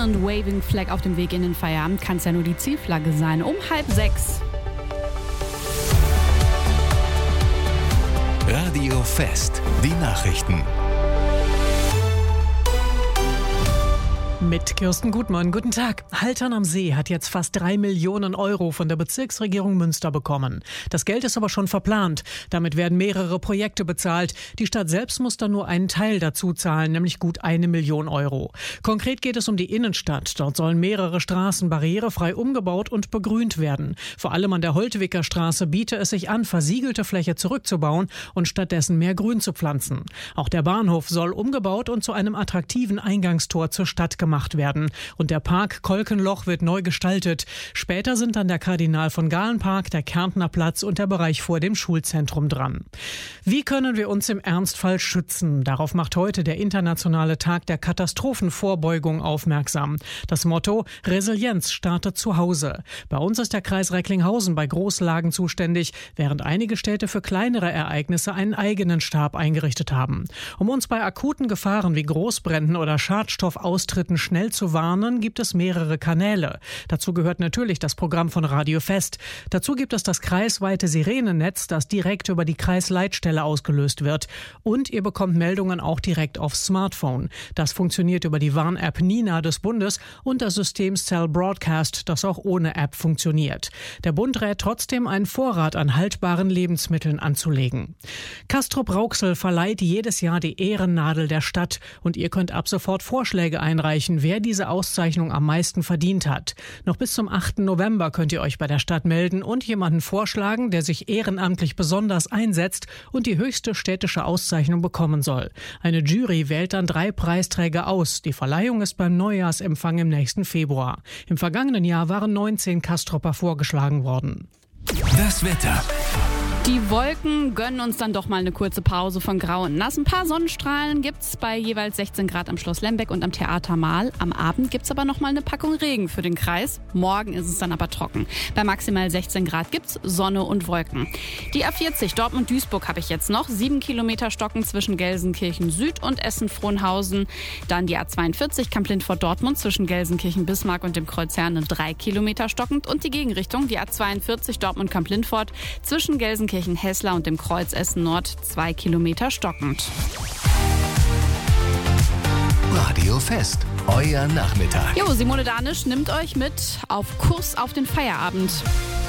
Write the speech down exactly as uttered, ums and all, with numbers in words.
und Waving Flag auf dem Weg in den Feierabend kann es ja nur die Zielflagge sein. Um halb sechs. Radio Fest, die Nachrichten. Mit Kirsten Gutmann. Guten Tag. Haltern am See hat jetzt fast drei Millionen Euro von der Bezirksregierung Münster bekommen. Das Geld ist aber schon verplant. Damit werden mehrere Projekte bezahlt. Die Stadt selbst muss dann nur einen Teil dazu zahlen, nämlich gut eine Million Euro. Konkret geht es um die Innenstadt. Dort sollen mehrere Straßen barrierefrei umgebaut und begrünt werden. Vor allem an der Holtwicker Straße biete es sich an, versiegelte Fläche zurückzubauen und stattdessen mehr Grün zu pflanzen. Auch der Bahnhof soll umgebaut und zu einem attraktiven Eingangstor zur Stadt gemacht werden. Und der Park Kolkenloch wird neu gestaltet. Später sind dann der Kardinal von Galen Park, der Kärntner Platz und der Bereich vor dem Schulzentrum dran. Wie können wir uns im Ernstfall schützen? Darauf macht heute der internationale Tag der Katastrophenvorbeugung aufmerksam. Das Motto: Resilienz startet zu Hause. Bei uns ist der Kreis Recklinghausen bei Großlagen zuständig, während einige Städte für kleinere Ereignisse einen eigenen Stab eingerichtet haben. Um uns bei akuten Gefahren wie Großbränden oder Schadstoffaustritten schnell zu warnen, gibt es mehrere Kanäle. Dazu gehört natürlich das Programm von Radio Fest. Dazu gibt es das kreisweite Sirenennetz, das direkt über die Kreisleitstelle ausgelöst wird. Und ihr bekommt Meldungen auch direkt aufs Smartphone. Das funktioniert über die Warn-App Nina des Bundes und das System Cell Broadcast, das auch ohne App funktioniert. Der Bund rät trotzdem, einen Vorrat an haltbaren Lebensmitteln anzulegen. Castrop-Rauxel verleiht jedes Jahr die Ehrennadel der Stadt und ihr könnt ab sofort Vorschläge einreichen, wer diese Auszeichnung am meisten verdient hat. Noch bis zum achten November könnt ihr euch bei der Stadt melden und jemanden vorschlagen, der sich ehrenamtlich besonders einsetzt und die höchste städtische Auszeichnung bekommen soll. Eine Jury wählt dann drei Preisträger aus. Die Verleihung ist beim Neujahrsempfang im nächsten Februar. Im vergangenen Jahr waren neunzehn Castropper vorgeschlagen worden. Das Wetter. Die Wolken gönnen uns dann doch mal eine kurze Pause von Grau und Nass. Ein paar Sonnenstrahlen gibt's bei jeweils sechzehn Grad am Schloss Lembeck und am Theater Mahl. Am Abend gibt's aber noch mal eine Packung Regen für den Kreis. Morgen ist es dann aber trocken. Bei maximal sechzehn Grad gibt's Sonne und Wolken. Die A vierzig Dortmund-Duisburg habe ich jetzt noch. Sieben Kilometer Stocken zwischen Gelsenkirchen Süd und Essen-Frohnhausen. Dann die A zweiundvierzig Kamp-Lindfort-Dortmund zwischen Gelsenkirchen-Bismarck und dem Kreuz Herne. Drei Kilometer stockend. Und die Gegenrichtung, die A zweiundvierzig Dortmund-Kamp-Lindfort zwischen Gelsenkirchen Hessler und dem Kreuz Essen Nord, zwei Kilometer stockend. Radio Fest, euer Nachmittag. Jo, Simone Danisch nimmt euch mit auf Kurs auf den Feierabend.